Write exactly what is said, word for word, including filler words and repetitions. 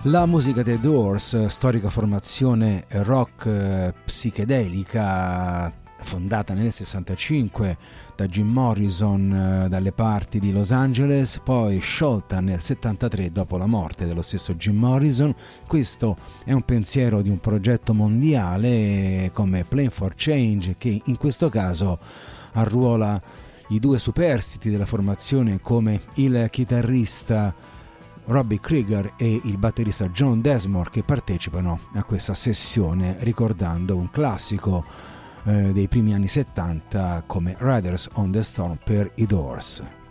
La musica dei Doors, storica formazione rock eh, psichedelica fondata nel sessantacinque da Jim Morrison eh, dalle parti di Los Angeles, poi sciolta nel settantatré dopo la morte dello stesso Jim Morrison. Questo è un pensiero di un progetto mondiale come Plan for Change, che in questo caso arruola i due superstiti della formazione come il chitarrista Robbie Krieger e il batterista John Densmore, che partecipano a questa sessione ricordando un classico eh, dei primi anni settanta come Riders on the Storm per i Doors.